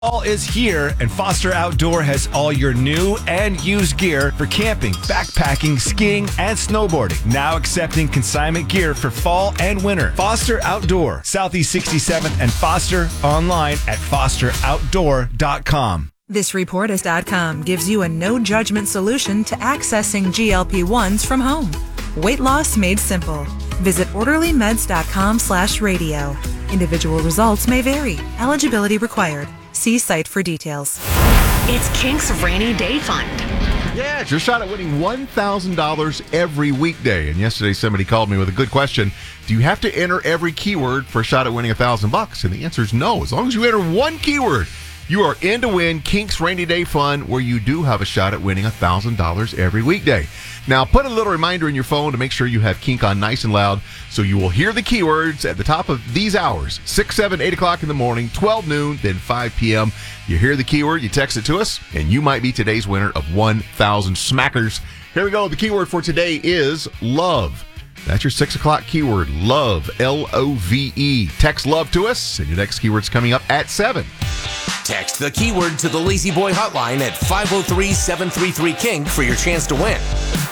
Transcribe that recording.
Fall is here, and Foster Outdoor has all your new and used gear for camping, backpacking, skiing, and snowboarding. Now accepting consignment gear for fall and winter. Foster Outdoor, Southeast 67th and Foster, online at fosteroutdoor.com. ThisReport.com gives you a no-judgment solution to accessing GLP-1s from home. Weight loss made simple. Visit orderlymeds.com/radio. Individual results may vary. Eligibility required. See site for details. It's Kink's Rainy Day Fund. Yeah, it's your shot at winning $1,000 every weekday. And yesterday somebody called me with a good question. Do you have to enter every keyword for a shot at winning $1,000? And the answer is no. As long as you enter one keyword, you are in to win Kink's Rainy Day Fund, where you do have a shot at winning $1,000 every weekday. Now, put a little reminder in your phone to make sure you have Kink on nice and loud so you will hear the keywords at the top of these hours, 6, 7, 8 o'clock in the morning, 12 noon, then 5 p.m. You hear the keyword, you text it to us, and you might be today's winner of 1,000 smackers. Here we go. The keyword for today is love. That's your 6 o'clock keyword, love, L-O-V-E. Text love to us, and your next keyword's coming up at 7. Text the keyword to the Lazy Boy hotline at 503-733-KINK for your chance to win.